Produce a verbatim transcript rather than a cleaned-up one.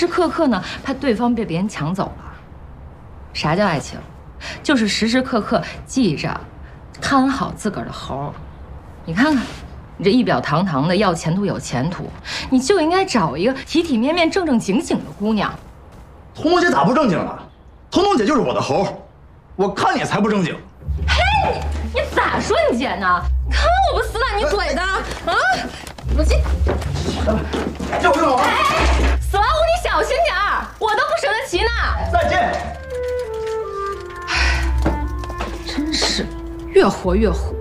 时刻刻呢怕对方被别人抢走了。啥叫爱情？就是时时刻刻记着看好自个儿的猴。你看看，你这仪表堂堂的，要前途有前途，你就应该找一个体体面面、正正经经的姑娘。 彤彤姐咋不正经了？彤彤姐就是我的猴，我看你才不正经。 嘿，你你咋顺姐呢？看我不撕烂你嘴的啊！我这， 叫我干嘛？ 哎，死老虎你小心点儿，我都不舍得骑呢。 再见。 真是越活越火。